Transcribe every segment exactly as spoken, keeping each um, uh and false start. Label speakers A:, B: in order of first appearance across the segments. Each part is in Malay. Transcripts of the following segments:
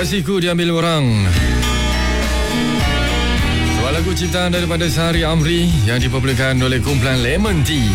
A: Kasihku Diambil Orang. Sebuah lagu ciptaan daripada Sari Amri yang dipopularkan oleh kumpulan Lemon Tea.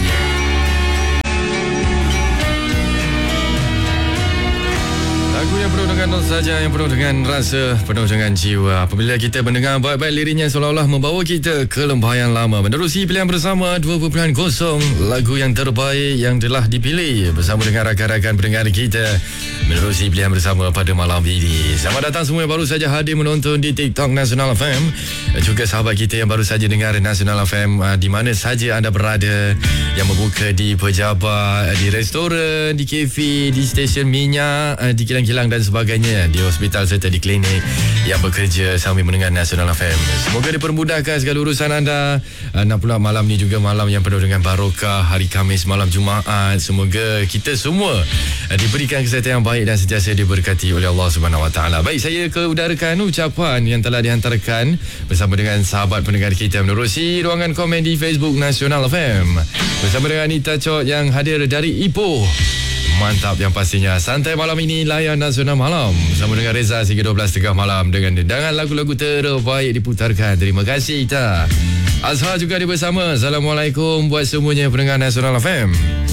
A: Lagu yang penuh dengan nostalgia, yang penuh dengan rasa, penuh dengan jiwa. Apabila kita mendengar baik-baik liriknya, seolah-olah membawa kita ke lembah yang lama. Menerusi pilihan bersama dua kosong kosong, lagu yang terbaik yang telah dipilih bersama dengan rakan-rakan pendengar kita. Menerusi pilihan bersama pada malam ini. Selamat datang semua yang baru saja hadir menonton di TikTok Nasional F M. Juga sahabat kita yang baru saja dengar Nasional F M di mana saja anda berada, yang membuka di pejabat, di restoran, di kafe, di stesen minyak, di kilang-kilang dan sebagainya, di hospital serta di klinik, yang bekerja sambil mendengar Nasional F M. Semoga dipermudahkan segala urusan anda. Nak pula malam ni juga malam yang penuh dengan barokah, hari Khamis, malam Jumaat. Semoga kita semua diberikan kesihatan yang baik dan sentiasa diberkati oleh Allah Subhanahu Wa Taala. Baik, saya keudarakan ucapan yang telah dihantarkan bersama dengan sahabat pendengar kita menerusi ruangan komen di Facebook Nasional F M bersama dengan Anita Chot yang hadir dari Ipoh. Mantap yang pastinya. Santai malam ini layan Nasional Malam bersama dengan Reza sehingga dua belas tiga puluh malam dengan dengan lagu-lagu terbaik diputarkan. Terima kasih Ita. Azhar juga di bersama. Assalamualaikum buat semuanya pendengar Nasional F M.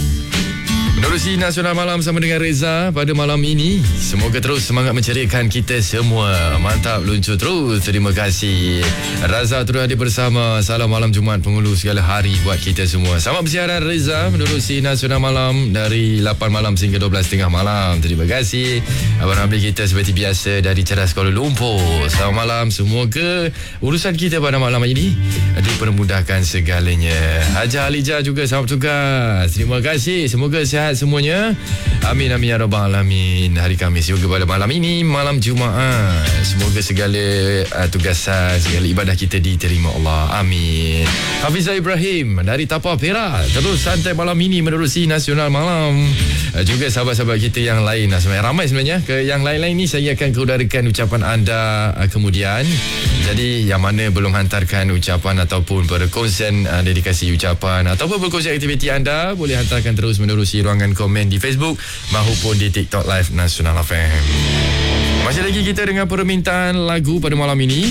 A: Menerusi Nasional Malam sama dengan Reza pada malam ini. Semoga terus semangat menceriakan kita semua. Mantap, luncur terus. Terima kasih. Raza terus hadir bersama. Salam malam Jumaat penghulu segala hari buat kita semua. Selamat bersiaran Reza menerusi Nasional Malam dari lapan malam sehingga dua belas tiga puluh malam. Terima kasih. Abang Abang kita seperti biasa dari Ceras Kuala Lumpur. Selamat malam. Semoga urusan kita pada malam ini dipermudahkan segalanya. Haja Alijah juga selamat tugas. Terima kasih. Semoga sihat semuanya. Amin amin ya rabbal alamin. Hari Khamis juga pada malam ini, malam Jumaat. Semoga segala uh, tugasan, segala ibadah kita diterima Allah. Amin. Hafizah Ibrahim dari Tapau Perak terus santai malam ini menerusi Nasional Malam. Uh, juga sahabat-sahabat kita yang lain, ramai sebenarnya. Ke yang lain-lain ni saya akan keudarakan ucapan anda uh, kemudian. Jadi yang mana belum hantarkan ucapan ataupun berkongsian uh, dedikasi ucapan ataupun berkongsian aktiviti anda, boleh hantarkan terus menerusi ruangan komen di Facebook maupun di TikTok Live Nasional F M. Masih lagi kita dengan permintaan lagu pada malam ini.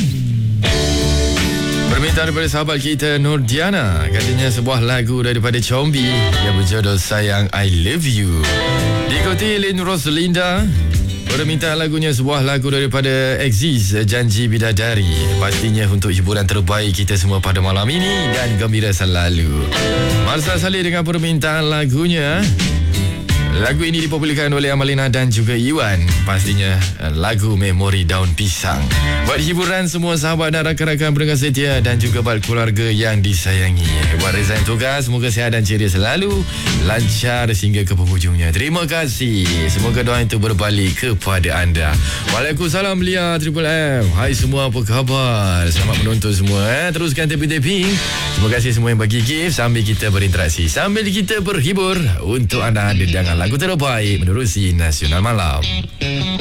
A: Permintaan daripada sahabat kita Nur Diana. Katanya sebuah lagu daripada Combi yang berjudul Sayang I Love You. Diikuti Lin Roslinda. Permintaan lagunya sebuah lagu daripada Exis, Janji Bidadari. Pastinya untuk hiburan terbaik kita semua pada malam ini dan gembira selalu. Marsa Saleh dengan permintaan lagunya. Lagu ini dipopularkan oleh Amalina dan juga Iwan. Pastinya lagu Memori Daun Pisang. Buat hiburan semua sahabat dan rakan-rakan pendengar setia dan juga buat keluarga yang disayangi. Buat Reza yang tugas, semoga sihat dan ceria selalu, lancar sehingga ke penghujungnya. Terima kasih. Semoga doa itu berbalik kepada anda. Waalaikumsalam Lia Triple M. Hai semua, apa khabar? Selamat menonton semua. Eh? Teruskan tapping-tapping. Terima kasih semua yang bagi gift sambil kita berinteraksi, sambil kita berhibur untuk anda hadir dengan lagu terbaik menerusi Nasional Malam.